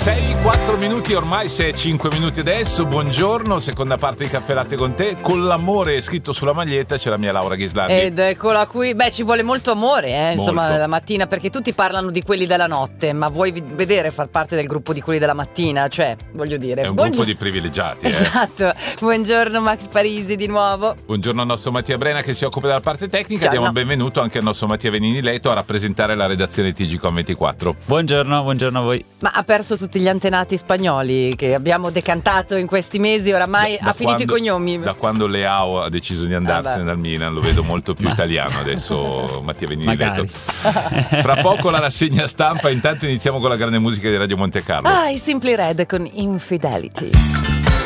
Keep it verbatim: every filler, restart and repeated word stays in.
sei, quattro minuti ormai, sei e cinque minuti adesso. Buongiorno, seconda parte di Caffè Latte con te. Con l'amore scritto sulla maglietta c'è la mia Laura Ghislandi. Ed eccola qui. Beh, ci vuole molto amore, eh, insomma, Molto. la mattina, perché tutti parlano di quelli della notte, ma vuoi vi- vedere far parte del gruppo di quelli della mattina? Cioè, voglio dire. È un buongio- gruppo di privilegiati. Eh. Esatto. Buongiorno Max Parisi di nuovo. Buongiorno al nostro Mattia Brena che si occupa della parte tecnica. Ciao, Diamo il no. benvenuto anche al nostro Mattia Venini Leto a rappresentare la redazione T G Com ventiquattro. Buongiorno, buongiorno a voi. Ma ha perso tutti gli antenati spagnoli che abbiamo decantato in questi mesi, oramai Da ha finito quando- i cognomi. Da quando Leao ha deciso di andarsene Vabbè. dal Milan lo vedo molto più Ma- italiano adesso Mattia Venini Magari. Leto. Fra poco la rassegna stampa, intanto iniziamo con la grande musica di Radio Monte Carlo. Ah, i Simply Red con Infidelity.